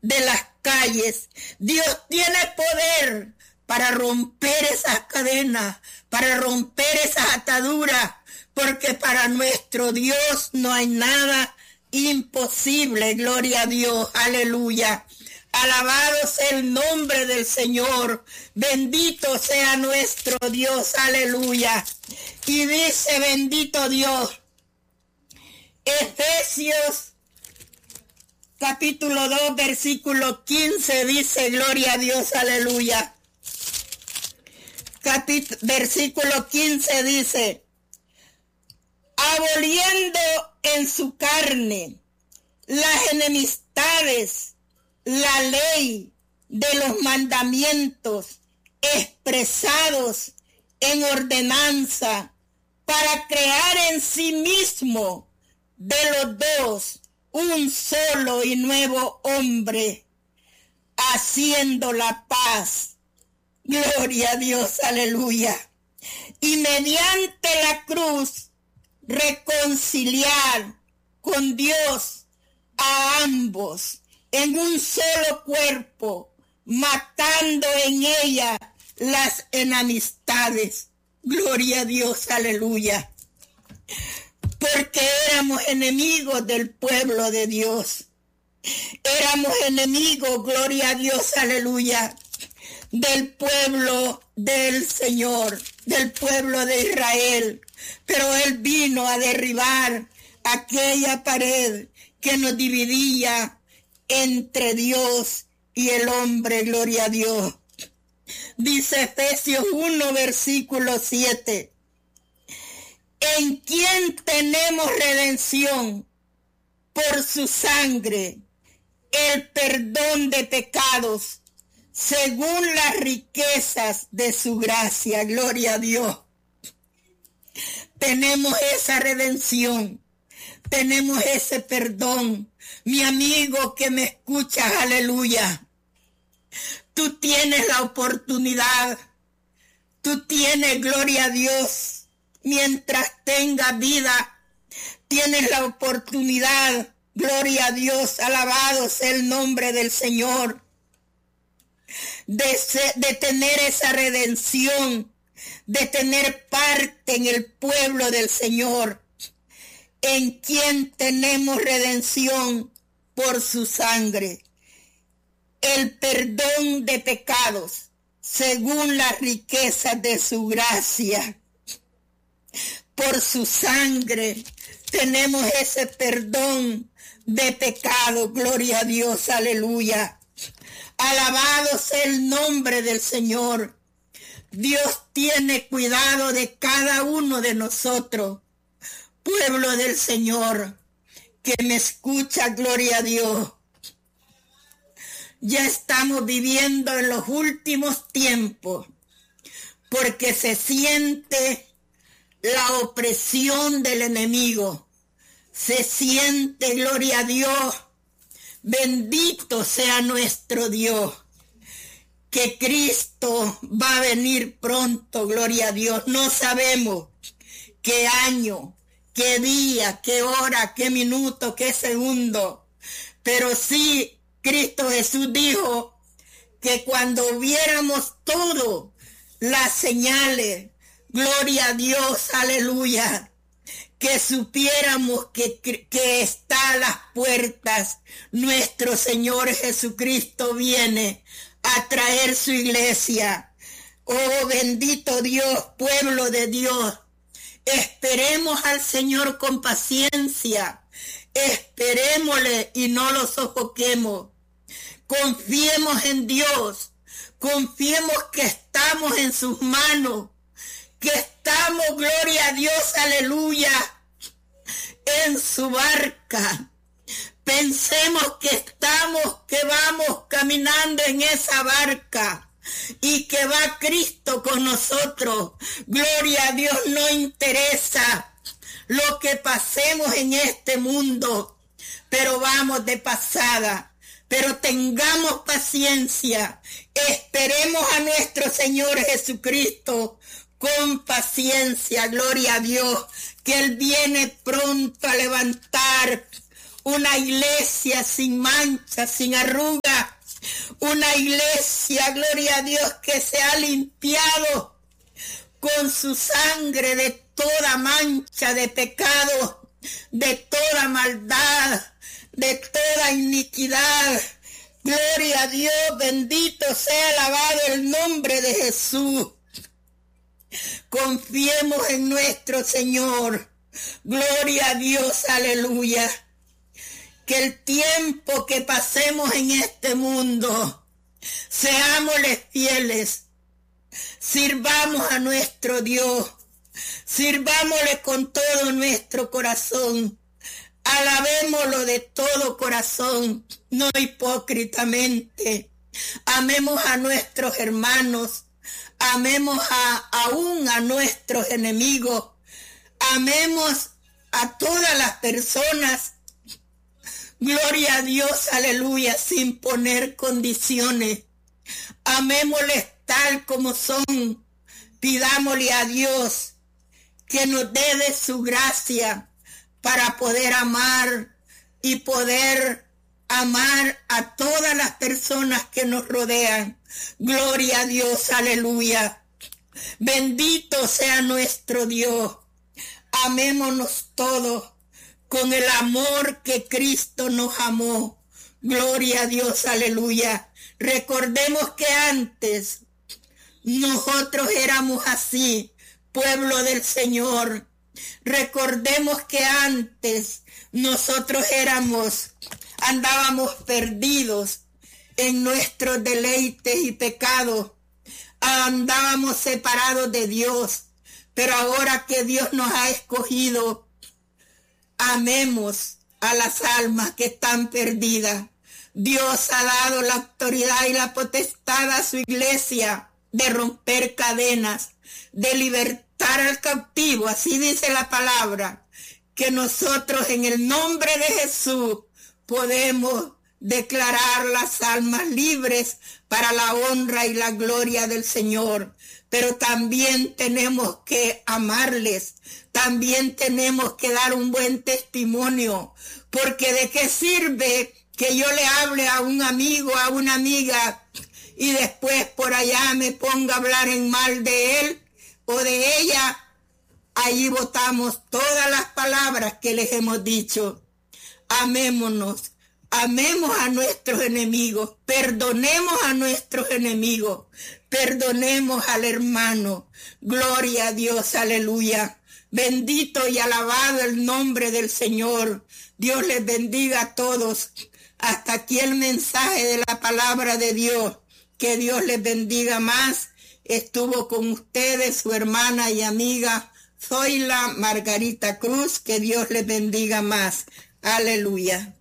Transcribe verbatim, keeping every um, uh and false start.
de las calles. Dios tiene poder para romper esas cadenas, para romper esas ataduras, porque para nuestro Dios no hay nada imposible. Gloria a Dios, aleluya. Alabado sea el nombre del Señor, bendito sea nuestro Dios, aleluya. Y dice, bendito Dios, Efesios capítulo dos, versículo quince, dice, gloria a Dios, aleluya. Capítulo, versículo quince dice, aboliendo en su carne las enemistades, la ley de los mandamientos expresados en ordenanza, para crear en sí mismo de los dos un solo y nuevo hombre, haciendo la paz. Gloria a Dios, aleluya. Y mediante la cruz reconciliar con Dios a ambos en un solo cuerpo, matando en ella las enemistades. Gloria a Dios, aleluya. Porque éramos enemigos del pueblo de Dios. Éramos enemigos, gloria a Dios, aleluya, del pueblo del Señor, del pueblo de Israel. Pero Él vino a derribar aquella pared que nos dividía entre Dios y el hombre, gloria a Dios. Dice Efesios uno, versículo siete. En quien tenemos redención por su sangre, el perdón de pecados, según las riquezas de su gracia. Gloria a Dios. Tenemos esa redención, tenemos ese perdón. Mi amigo que me escuchas, aleluya. Tú tienes la oportunidad, tú tienes, gloria a Dios, mientras tengas vida, tienes la oportunidad, gloria a Dios, alabado sea el nombre del Señor, de, ser, de tener esa redención, de tener parte en el pueblo del Señor, en quien tenemos redención por su sangre, el perdón de pecados, según las riquezas de su gracia. Por su sangre tenemos ese perdón de pecado, gloria a Dios, aleluya. Alabado sea el nombre del Señor. Dios tiene cuidado de cada uno de nosotros, pueblo del Señor, que me escucha, gloria a Dios. Ya estamos viviendo en los últimos tiempos, porque se siente la opresión del enemigo. Se siente, gloria a Dios, bendito sea nuestro Dios, que Cristo va a venir pronto, gloria a Dios. No sabemos qué año, qué día, qué hora, qué minuto, qué segundo, pero sí, Cristo Jesús dijo que cuando viéramos todo, las señales, gloria a Dios, aleluya, que supiéramos que, que está a las puertas, nuestro Señor Jesucristo viene a traer su iglesia. Oh, bendito Dios, pueblo de Dios, esperemos al Señor con paciencia, esperémosle y no lo sofoquemos. Confiemos en Dios, confiemos que estamos en sus manos, que estamos, gloria a Dios, aleluya, en su barca. Pensemos que estamos, que vamos caminando en esa barca y que va Cristo con nosotros. Gloria a Dios, no interesa lo que pasemos en este mundo, pero vamos de pasada. Pero tengamos paciencia, esperemos a nuestro Señor Jesucristo con paciencia, gloria a Dios, que Él viene pronto a levantar una iglesia sin mancha, sin arruga, Una iglesia, gloria a Dios, que se ha limpiado con su sangre de toda mancha de pecado, de toda maldad, de toda iniquidad. Gloria a Dios, bendito sea, alabado el nombre de Jesús. Confiemos en nuestro Señor. Gloria a Dios, aleluya. Que el tiempo que pasemos en este mundo, seámosle fieles, sirvamos a nuestro Dios, sirvámosle con todo nuestro corazón, alabémoslo de todo corazón, no hipócritamente, amemos a nuestros hermanos, amemos a, aún a nuestros enemigos, amemos a todas las personas. Gloria a Dios, aleluya, sin poner condiciones. Amémosles tal como son. Pidámosle a Dios que nos dé de su gracia para poder amar y poder amar a todas las personas que nos rodean. Gloria a Dios, aleluya. Bendito sea nuestro Dios. Amémonos todos con el amor que Cristo nos amó. Gloria a Dios, aleluya. Recordemos que antes nosotros éramos así, pueblo del Señor. Recordemos que antes nosotros éramos, andábamos perdidos en nuestros deleites y pecados. Andábamos separados de Dios. Pero ahora que Dios nos ha escogido, amemos a las almas que están perdidas. Dios ha dado la autoridad y la potestad a su iglesia de romper cadenas, de libertar al cautivo. Así dice la palabra, que nosotros en el nombre de Jesús podemos declarar las almas libres para la honra y la gloria del Señor. Pero también tenemos que amarles, también tenemos que dar un buen testimonio, porque ¿de qué sirve que yo le hable a un amigo, a una amiga, y después por allá me ponga a hablar en mal de él o de ella? Allí botamos todas las palabras que les hemos dicho. Amémonos. Amemos a nuestros enemigos, perdonemos a nuestros enemigos, perdonemos al hermano. Gloria a Dios, aleluya. Bendito y alabado el nombre del Señor. Dios les bendiga a todos. Hasta aquí el mensaje de la palabra de Dios. Que Dios les bendiga más. Estuvo con ustedes su hermana y amiga Zoila Margarita Cruz. Que Dios les bendiga más. Aleluya.